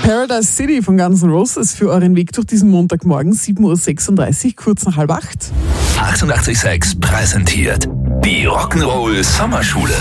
Paradise City von Guns N' Roses für euren Weg durch diesen Montagmorgen, 7.36 Uhr, kurz nach 7:30. 88,6 präsentiert die Rock'n'Roll Sommerschule.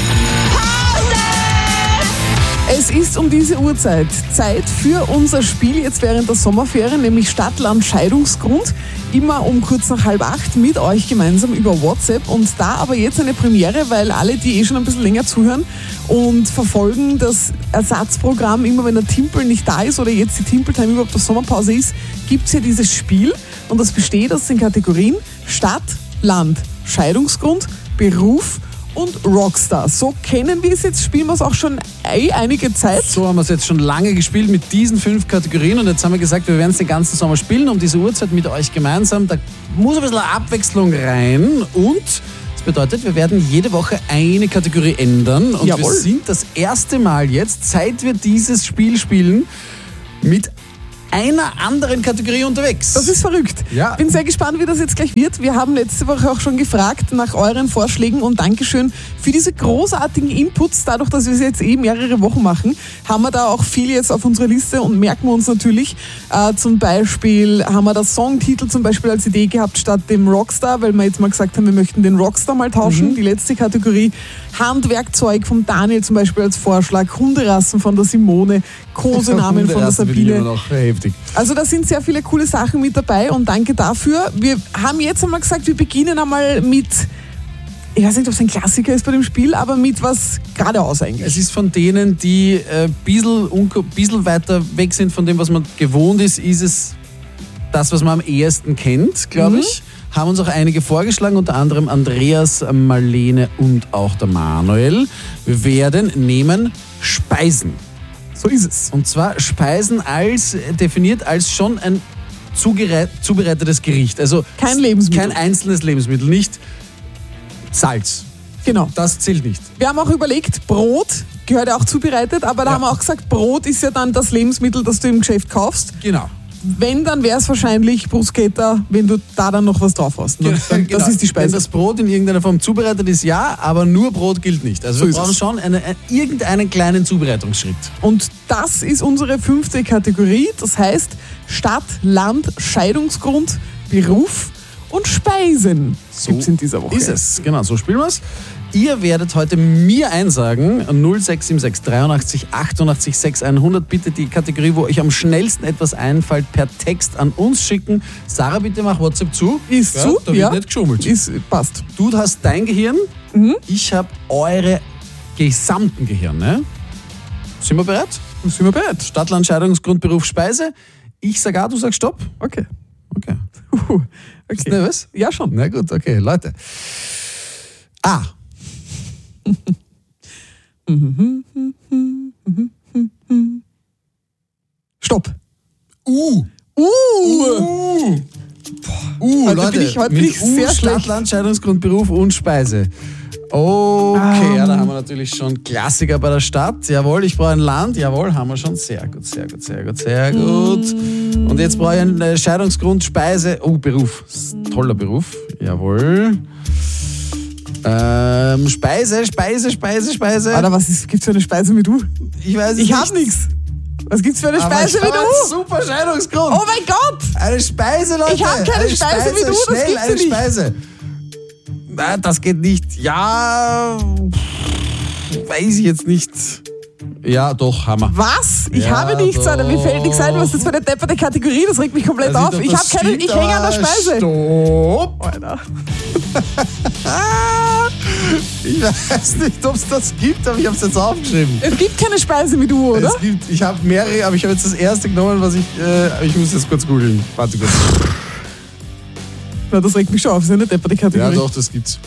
Es ist um diese Uhrzeit Zeit für unser Spiel jetzt während der Sommerferien, nämlich Stadt, Land, Scheidungsgrund. Immer um kurz nach 7:30 mit euch gemeinsam über WhatsApp. Und da aber jetzt eine Premiere, weil alle, die schon ein bisschen länger zuhören und verfolgen das Ersatzprogramm, immer wenn der Timpel nicht da ist oder jetzt die Timpel-Time überhaupt auf Sommerpause ist, gibt es ja dieses Spiel. Und das besteht aus den Kategorien Stadt, Land, Scheidungsgrund, Beruf und Rockstar. So kennen wir es jetzt, spielen wir es auch schon einige Zeit. So haben wir es jetzt schon lange gespielt mit diesen 5 Kategorien und jetzt haben wir gesagt, wir werden es den ganzen Sommer spielen, um diese Uhrzeit mit euch gemeinsam. Da muss ein bisschen Abwechslung rein und das bedeutet, wir werden jede Woche eine Kategorie ändern und Jawohl. Wir sind das erste Mal jetzt, seit wir dieses Spiel spielen, mit einer anderen Kategorie unterwegs. Das ist verrückt. Ja. Bin sehr gespannt, wie das jetzt gleich wird. Wir haben letzte Woche auch schon gefragt nach euren Vorschlägen und Dankeschön für diese großartigen Inputs. Dadurch, dass wir es jetzt mehrere Wochen machen, haben wir da auch viel jetzt auf unserer Liste und merken wir uns natürlich. Zum Beispiel haben wir das Songtitel zum Beispiel als Idee gehabt statt dem Rockstar, weil wir jetzt mal gesagt haben, wir möchten den Rockstar mal tauschen. Die letzte Kategorie. Handwerkzeug von Daniel zum Beispiel als Vorschlag. Hunderassen von der Simone. Kosenamen von der Sabine. Noch heftig. Also da sind sehr viele coole Sachen mit dabei und danke dafür. Wir haben jetzt einmal gesagt, wir beginnen einmal mit, ich weiß nicht, ob es ein Klassiker ist bei dem Spiel, aber mit was geradeaus eigentlich. Es ist von denen, die ein bisschen weiter weg sind von dem, was man gewohnt ist es das, was man am ehesten kennt, glaube ich. Haben uns auch einige vorgeschlagen, unter anderem Andreas, Marlene und auch der Manuel. Wir werden nehmen Speisen. So ist es. Und zwar Speisen definiert als schon ein zubereitetes Gericht. Also Kein Lebensmittel. Kein einzelnes Lebensmittel, nicht Salz. Genau. Das zählt nicht. Wir haben auch überlegt, Brot gehört ja auch zubereitet, aber da haben wir auch gesagt, Brot ist ja dann das Lebensmittel, das du im Geschäft kaufst. Genau. Wenn, dann wäre es wahrscheinlich Bruschetta, wenn du da dann noch was drauf hast. Ne? Genau. Das ist die Speise. Wenn das Brot in irgendeiner Form zubereitet ist, ja, aber nur Brot gilt nicht. Also So wir ist brauchen es. schon irgendeinen kleinen Zubereitungsschritt. Und das ist unsere 5. Kategorie. Das heißt Stadt, Land, Scheidungsgrund, Beruf und Speisen gibt es in dieser Woche. Ist es, genau, so spielen wir es. Ihr werdet heute mir einsagen, 0676 83 88 6100, bitte die Kategorie, wo euch am schnellsten etwas einfällt, per Text an uns schicken. Sarah, bitte mach WhatsApp zu. Ist Ja, zu, da wird nicht geschummelt. Passt. Du hast dein Gehirn, ich habe eure gesamten Gehirne. Sind wir bereit? Sind wir bereit? Stadt, Land, Scheidungsgrund, Beruf, Speise. Ich sag A, du sagst Stopp. Okay. Okay. Bist du Okay. nervös? Ja, schon. Na gut, okay, Leute. A. Stopp. Heute Leute, bin ich mit sehr Stadt, schlecht. Land, Scheidungsgrund, Beruf und Speise. Okay, ja, da haben wir natürlich schon Klassiker bei der Stadt. Jawohl, ich brauche ein Land. Jawohl, haben wir schon. Sehr gut, sehr gut, sehr gut, sehr gut. Und jetzt brauche ich einen Scheidungsgrund, Speise. Beruf. Das ist ein toller Beruf. Jawohl. Speise. Alter, was gibt's für eine Speise wie du? Ich weiß es Ich nicht. hab nichts. Was gibt's für eine Aber Speise wie du? Super Scheidungsgrund. Oh mein Gott! Eine Speise, Leute. Ich hab keine Eine Speise wie du, das Schnell, gibt's ja eine nicht. Speise. Na, das geht nicht. Ja, weiß ich jetzt nicht. Ja, doch, Hammer. Was? Ich Ja, habe nichts, Alter. Mir fällt nichts ein. Was ist das für eine depperte Kategorie? Das regt mich komplett auf. Ich habe keine. Ich hänge an der Speise. Stopp. Alter. Ich weiß nicht, ob es das gibt, aber ich habe es jetzt aufgeschrieben. Es gibt keine Speise wie du, oder? Ich habe mehrere, aber ich habe jetzt das erste genommen, was ich muss jetzt kurz googeln. Warte kurz. Na, das regt mich schon auf. Das ist eine depperte Ja, Kategorie. doch, das gibt's.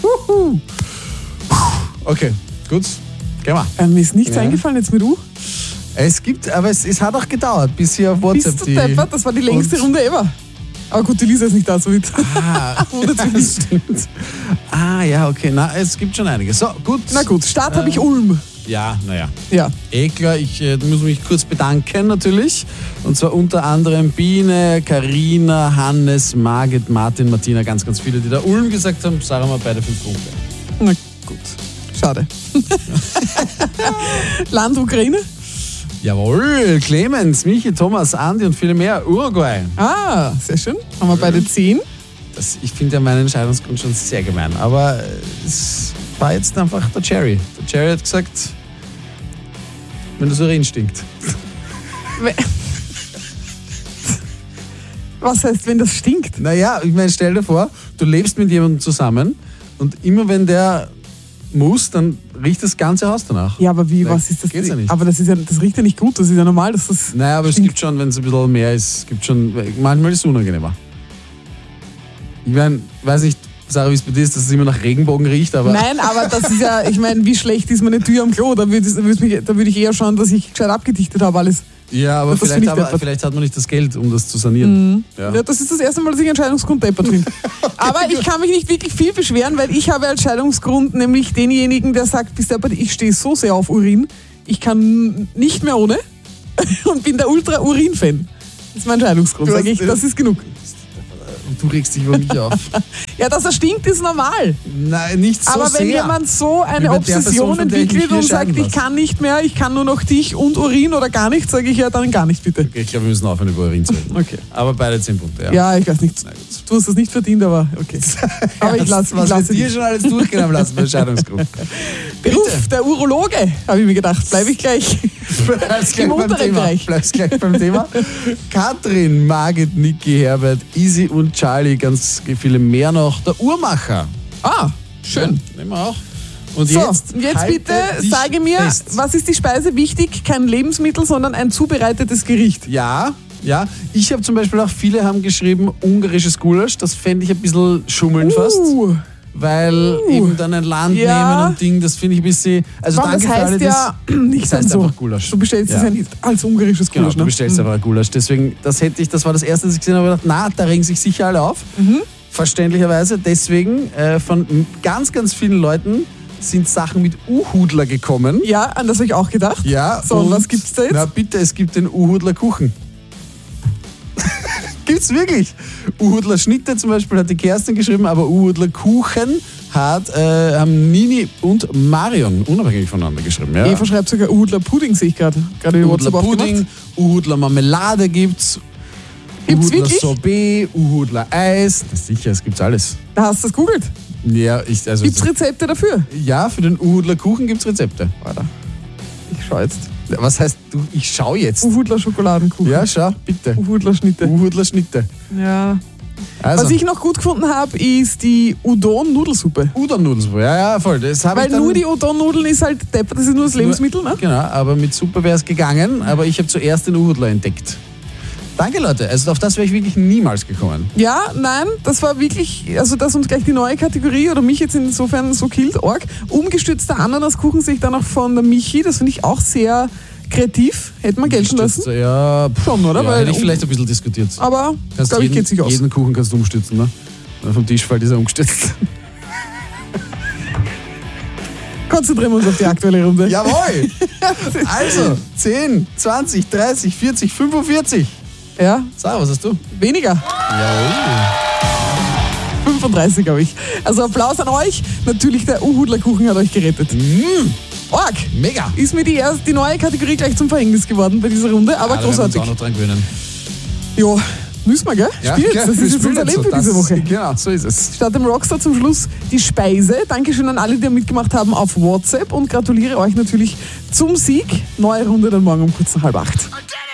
Okay, gut. Gehen wir. Mir ist nichts Ja. eingefallen jetzt mit du. Es gibt, aber es hat auch gedauert, bis hier auf WhatsApp Bist du deppert? Das war die längste und- Runde ever. Aber gut, die Lisa ist nicht da, so mit. Wundert mich nicht. Stimmt. Ja, okay. Na, es gibt schon einige. So, gut. Na gut, Start habe ich Ulm. Ja, naja. Ja. Klar, ich muss mich kurz bedanken natürlich. Und zwar unter anderem Biene, Karina, Hannes, Margit, Martin, Martina, ganz, ganz viele, die da Ulm gesagt haben. Sarah mal beide 5 Punkte. Na gut. Schade. Land Ukraine? Jawohl, Clemens, Michi, Thomas, Andi und viele mehr. Uruguay. Ah, sehr schön. Haben wir beide 10. Ich finde ja meinen Entscheidungsgrund schon sehr gemein, aber es war jetzt einfach der Jerry. Der Jerry hat gesagt, wenn das Urin stinkt. Was heißt, wenn das stinkt? Naja, ich meine, stell dir vor, du lebst mit jemandem zusammen und immer wenn der muss, dann riecht das ganze Haus danach. Ja, aber wie, was ist das? Geht's ja nicht. Aber das riecht ja nicht gut, das ist ja normal, dass das. Naja, aber stinkt. es gibt schon, wenn es ein bisschen mehr ist, manchmal ist es unangenehmer. Ich meine, weiß nicht, Sarah, wie es bei dir ist, dass es immer nach Regenbogen riecht, aber... Nein, aber das ist ja, ich meine, wie schlecht ist meine Tür am Klo? Da würde ich eher schauen, dass ich gescheit abgedichtet habe alles. Ja, aber Das vielleicht hat man nicht das Geld, um das zu sanieren. Ja. Ja, das ist das erste Mal, dass ich Entscheidungsgrund deppert finde. Aber ich kann mich nicht wirklich viel beschweren, weil ich habe als Entscheidungsgrund nämlich denjenigen, der sagt, bis deppert, ich stehe so sehr auf Urin, ich kann nicht mehr ohne und bin der Ultra-Urin-Fan. Das ist mein Entscheidungsgrund, sage ich, das ist genug. Und du regst dich über mich auf. Ja, dass er stinkt, ist normal. Nein, nicht so Aber wenn sehr. jemand so Wie eine bei der Obsession Person, von der ich mich entwickelt und hier sagt, scheiden ich kann nicht mehr, ich kann nur noch dich und Urin oder gar nichts, sage ich ja, dann gar nicht bitte. Okay, ich glaube, wir müssen aufhören, über Urin zu reden. Okay. Aber beide 10 Punkte, ja. Ja, ich weiß nicht. Du hast das nicht verdient, aber okay. Aber ich lasse Was wir dir dich. schon alles durchgehen haben lassen bei Entscheidungsgrund. Beruf, der Urologe, habe ich mir gedacht. Bleibe ich gleich Bleib's gleich im beim unteren Thema. Bereich. Bleib's gleich beim Thema. Katrin, Margit, Niki, Herbert, Easy und Charlie, ganz viele mehr noch. Der Uhrmacher. Ah, schön. Nehmen wir auch. Und So, jetzt halte bitte dich sage mir, fest. was ist die Speise wichtig? Kein Lebensmittel, sondern ein zubereitetes Gericht. Ja. Ich habe zum Beispiel auch, viele haben geschrieben, ungarisches Gulasch. Das fände ich ein bisschen schummeln fast. Weil eben dann ein Land Ja. nehmen und Ding, das finde ich ein bisschen... Also Aber das danke für alle, heißt ja nicht das heißt so. einfach Gulasch. Du bestellst es ja nicht als ungarisches Genau, Gulasch. du bestellst einfach ein Gulasch. Deswegen, das war das Erste, das ich gesehen habe, gedacht, na, da regen sich sicher alle auf. Verständlicherweise. Deswegen, von ganz, ganz vielen Leuten sind Sachen mit Uhudler gekommen. Ja, an das habe ich auch gedacht. Ja, So, und was gibt's da jetzt? Na bitte, es gibt den Uhudler Kuchen. Gibt's wirklich. Uhudler Schnitte zum Beispiel hat die Kerstin geschrieben, aber Uhudler Kuchen haben Nini und Marion unabhängig voneinander geschrieben. Ja. Eva schreibt sogar Uhudler Pudding, sehe ich gerade. Gerade über Uhudler WhatsApp Pudding, aufgemacht. Uhudler Marmelade gibt's. Gibt's Uhudler wirklich? Sorbet, Uhudler Eis. Na sicher, es gibt's alles. Da hast du es googelt. Ja, Gibt's Rezepte dafür? ja, für den Uhudler Kuchen gibt's Rezepte. Warte. Ich schau jetzt. Was heißt du? Ich schau jetzt. Uhudler Schokoladenkuchen. Ja, schau, bitte. Uhudler Schnitte. Uhudler Schnitte. Ja. Also, Was ich noch gut gefunden habe, ist die Udon-Nudelsuppe. Udon-Nudelsuppe, ja, voll. Das habe ich Weil dann nur die Udon-Nudeln ist halt deppert, das ist nur das Lebensmittel, ne? Genau, aber mit Suppe wäre es gegangen, aber ich habe zuerst den Uhudler entdeckt. Danke, Leute. Also auf das wäre ich wirklich niemals gekommen. Ja, nein, das war wirklich, also dass uns gleich die neue Kategorie oder mich jetzt insofern so killt, arg. Umgestützter Ananaskuchen sehe ich dann auch von der Michi, das finde ich auch sehr kreativ. Hätte man gelten lassen. Ja, Schon, oder? Ja, Weil hätte ich vielleicht ein bisschen diskutiert. Aber, Kannst glaube ich, geht sich aus. jeden Kuchen kannst du umstützen, ne? Wenn er vom Tisch fällt, ist er umgestützt. Konzentrieren wir uns auf die aktuelle Runde. Jawohl! Also, 10, 20, 30, 40, 45. Ja, Sarah, was hast du? weniger. Jawohl. 35 habe ich. Also Applaus an euch. Natürlich, der Uhudler Kuchen hat euch gerettet. Org! Mega! Ist mir die neue Kategorie gleich zum Verhängnis geworden bei dieser Runde, aber Da werden wir uns großartig. auch noch dran gewöhnen. Ja, müssen wir, gell? Spielt, klar, das wir ist jetzt spielen unser Leben so. für diese Woche. Genau, so ist es. Statt dem Rockstar zum Schluss die Speise. Dankeschön an alle, die da mitgemacht haben auf WhatsApp und gratuliere euch natürlich zum Sieg. Neue Runde dann morgen um kurz nach 7:30.